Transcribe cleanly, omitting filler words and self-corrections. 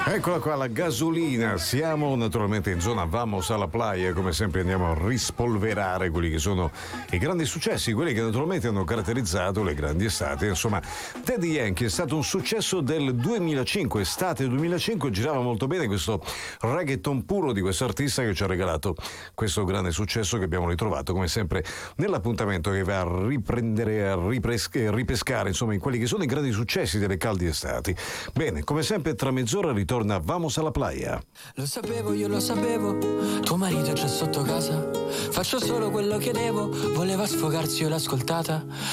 Eccola qua la gasolina, siamo naturalmente in zona Vamos alla Playa, come sempre andiamo a rispolverare quelli che sono i grandi successi, quelli che naturalmente hanno caratterizzato le grandi estati. Insomma, Daddy Yankee è stato un successo del 2005, estate 2005, girava molto bene questo reggaeton puro di questo artista che ci ha regalato questo grande successo che abbiamo ritrovato come sempre nell'appuntamento che va a riprendere, a ripescare insomma in quelli che sono i grandi successi delle caldi estati. Bene, come sempre tra mezz'ora ritorna Vamos alla Playa. Lo sapevo, io lo sapevo, tuo marito c'è sotto casa, faccio solo quello che devo, voleva sfogarsi, io l'ho ascoltata.